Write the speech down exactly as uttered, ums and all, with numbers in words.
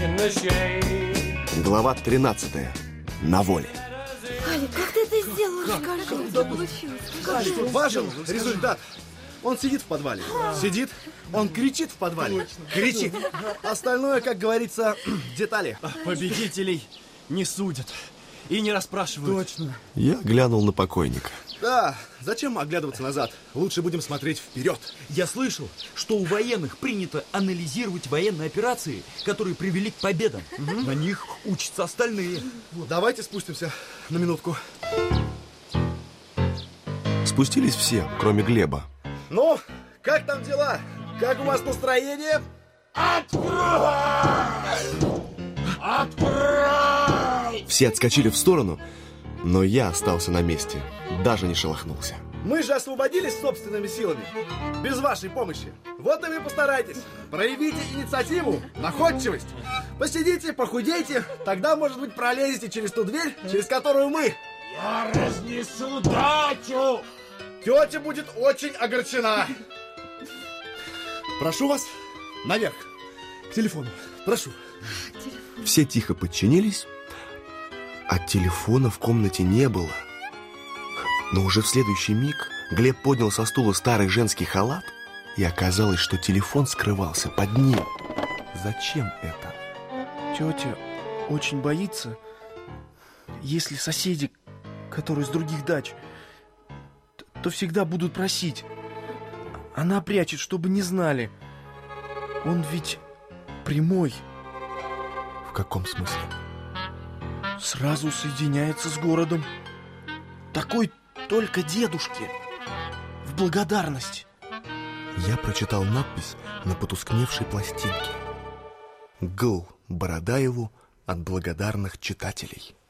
Глава тринадцатая. На воле. Алик, как ты это сделал? Скажи, что получилось? Как Что важен результат. Он сидит в подвале. Сидит, он кричит в подвале. Кричит. Остальное, как говорится, детали. Победителей не судят и не расспрашивают. Точно. Я глянул на покойника. Да, зачем оглядываться назад? Лучше будем смотреть вперед. Я слышал, что у военных принято анализировать военные операции, которые привели к победам. Угу. На них учатся остальные. Давайте спустимся на минутку. Спустились все, кроме Глеба. Ну, как там дела? Как у вас настроение? Открывай! Открывай! Все отскочили в сторону, но я остался на месте, даже не шелохнулся. Мы же освободились собственными силами, без вашей помощи. Вот и вы постарайтесь. Проявите инициативу, находчивость. Посидите, похудейте, тогда, может быть, пролезете через ту дверь, через которую мы. Я разнесу дачу! Тетя будет очень огорчена. Прошу вас наверх, к телефону. Прошу. Все тихо подчинились, а телефона в комнате не было. Но уже в следующий миг Глеб поднял со стула старый женский халат, и оказалось, что телефон скрывался под ним. Зачем это? Тетя очень боится, если соседи, которые с других дач, то всегда будут просить. Она прячет, чтобы не знали. Он ведь прямой. В каком смысле? Сразу соединяется с городом. Такой только дедушке. В благодарность. Я прочитал надпись на потускневшей пластинке. Гл. Бородаеву от благодарных читателей.